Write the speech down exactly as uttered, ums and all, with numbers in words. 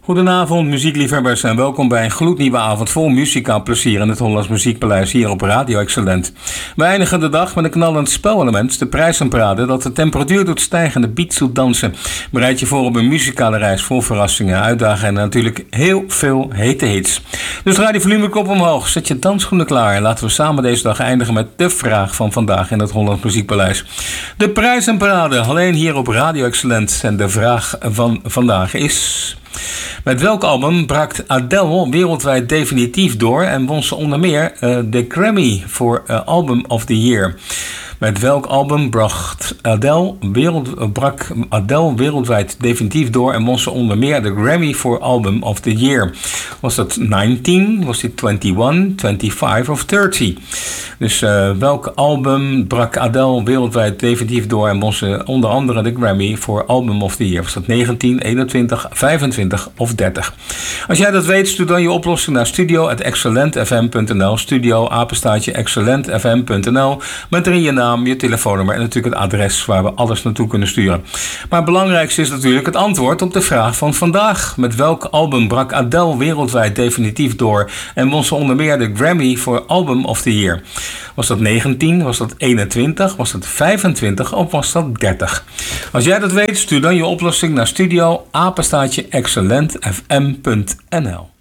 Goedenavond muziekliefhebbers en welkom bij een gloednieuwe avond vol muzikaal plezier in het Hollands Muziekpaleis hier op Radio Excellent. We eindigen de dag met een knallend spelelement, de prijzenparade, dat de temperatuur doet stijgen en de beat doet dansen. Bereid je voor op een muzikale reis vol verrassingen, uitdagingen en natuurlijk heel veel hete hits. Dus draai die volumeknop omhoog, zet je dansschoenen klaar en laten we samen deze dag eindigen met de vraag van vandaag in het Hollands Muziekpaleis. De prijzenparade, alleen hier op Radio Excellent en de vraag van vandaag is: met welk album brak Adele wereldwijd definitief door en won ze onder meer uh, de Grammy voor uh, Album of the Year? Met welk album bracht Adele wereld, brak Adele wereldwijd definitief door en won ze onder meer de Grammy voor Album of the Year? Was dat negentien, was dit eenentwintig, vijfentwintig of dertig? Dus uh, welk album brak Adele wereldwijd definitief door en won ze onder andere de Grammy voor Album of the Year? Was dat negentien, eenentwintig, vijfentwintig of dertig? Als jij dat weet, stuur dan je oplossing naar studio at excellent f m punt n l. Studio, apenstaartje, excellent f m punt n l. Met erin je naam, je telefoonnummer en natuurlijk het adres waar we alles naartoe kunnen sturen. Maar het belangrijkste is natuurlijk het antwoord op de vraag van vandaag. Met welk album brak Adele wereldwijd definitief door en won ze onder meer de Grammy voor Album of the Year? Was dat negentien, was dat eenentwintig, was dat vijfentwintig of was dat dertig? Als jij dat weet, stuur dan je oplossing naar studio, apenstaartje, excellent f m punt n l.